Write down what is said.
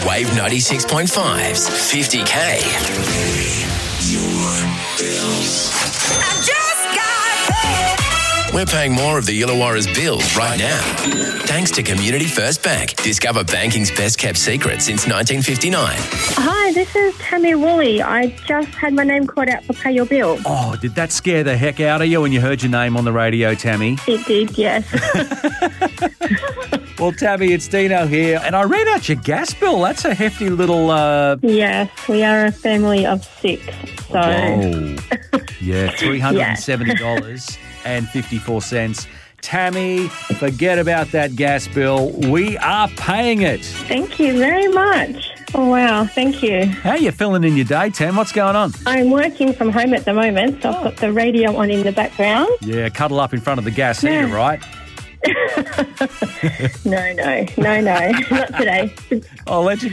Wave 96.5's 50K. We're paying more of the Illawarra's bills right now. Thanks to Community First Bank. Discover banking's best kept secret since 1959. Hi, this is Tammy Woolley. I just had my name called out for Pay Your Bill. Oh, did that scare the heck out of you when you heard your name on the radio, Tammy? It did, yes. Well, Tammy, it's Dino here, and I read out your gas bill. That's a hefty little... Yes, we are a family of 6. So, Whoa. Yeah, $370.54. Tammy, forget about that gas bill. We are paying it. thank you very much. Oh, wow, thank you. How are you feeling in your day, Tam? What's going on? I'm working from home at the moment, so I've got the radio on in the background. Yeah, cuddle up in front of the gas heater, right? No, not today. I'll let you